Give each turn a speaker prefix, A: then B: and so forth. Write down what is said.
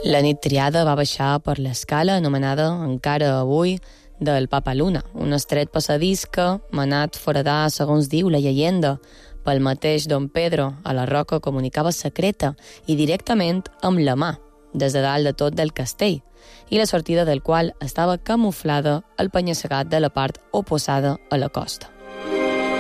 A: La nit triada va baixar per l'escala anomenada encara avui del Papaluna, un estret passadís que, manat foradar, segons diu la llegenda, pel mateix Don Pedro a la roca comunicava secreta i directament amb la mà, des de dalt de tot del castell, i la sortida del qual estava camuflada al penya-segat de la part oposada a la costa.